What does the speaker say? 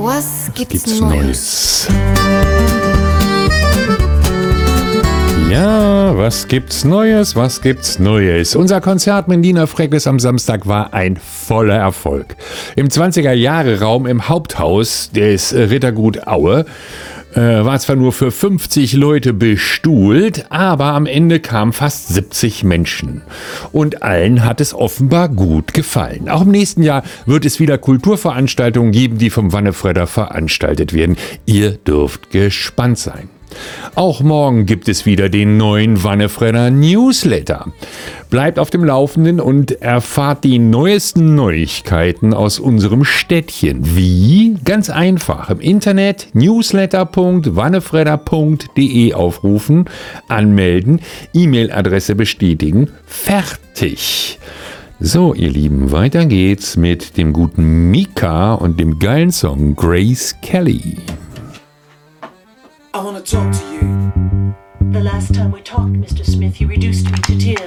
Was gibt's Neues? Ja, was gibt's Neues? Was gibt's Neues? Unser Konzert mit Nina Freckles am Samstag war ein voller Erfolg. Im 20er-Jahre-Raum im Haupthaus des Rittergut Aue war zwar nur für 50 Leute bestuhlt, aber am Ende kamen fast 70 Menschen. Und allen hat es offenbar gut gefallen. Auch im nächsten Jahr wird es wieder Kulturveranstaltungen geben, die vom Wannefredder veranstaltet werden. Ihr dürft gespannt sein. Auch morgen gibt es wieder den neuen Wannefredder Newsletter. Bleibt auf dem Laufenden und erfahrt die neuesten Neuigkeiten aus unserem Städtchen. Wie? Ganz einfach. Im Internet newsletter.wannefredder.de aufrufen, anmelden, E-Mail-Adresse bestätigen, fertig. So, ihr Lieben, weiter geht's mit dem guten Mika und dem geilen Song Grace Kelly. I wanna talk to you. The last time we talked, Mr. Smith, you reduced me to tears.